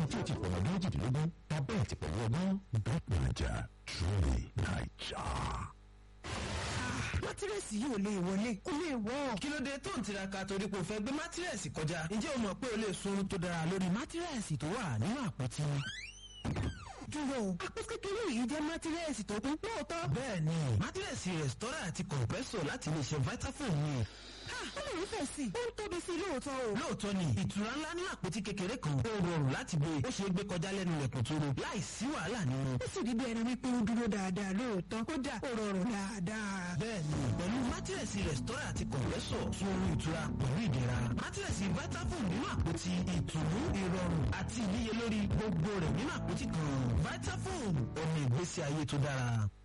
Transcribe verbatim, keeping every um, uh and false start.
ẹni tí ó ti pọ̀nà ọdún méjìdínlógún tàbí ẹ̀ ti pẹ̀lú ọgbọ́n Bet Naija truly Naija. Mátírẹ́sì yìí ò lè wọlé kó lè wọ́. Kí ló dé tó ń tiraka torí pé o fẹ́ gbé mátírẹ́sì kọjá? Ǹjẹ́ o mọ̀ pé o lè sun tó dára lórí mátírẹ́sì tó wà nínú àpótí? Dúró, àpótí kékeré yìí jẹ́ mátírẹ́sì tó kún lóòótọ́. Bẹ́ẹ̀ni, mátírẹ́sì rẹ̀stọ́rà àti kọ̀m̀pẹ́sọ̀ láti lè ṣe Vitafoam ni. Ó lè rí fẹ̀ sí i, ó ń tóbi sí i lóòótọ́ o. Lóòótọ́ ni, ìtura ńlá ní àpótí kékeré kan. Ó rọrùn láti gbé, ó ṣe é gbé kọjá lẹ́nu ilẹ̀kùn tóro láì sí wàhálà nínú. Ó sì rí bí ẹni wípé ó dúró dáadáa lóòótọ́. Kódà ó rọrùn dáadáa. Bẹ́ẹ̀ni, pẹ̀lú mátírẹ́sì rẹ̀stọ́rà àti kọ̀m̀pẹ́sọ̀ tún orí ìtura pẹ̀lú ìdẹ̀ra. Mátírẹ́sì Vitafoam nínú àpótí ìtùnú, ìrọ̀rùn àti ìníyelórí gbogbo rẹ̀ nínú àpótí kan. Vitafoam, ọ̀nà ìgbésí ayé tó dára.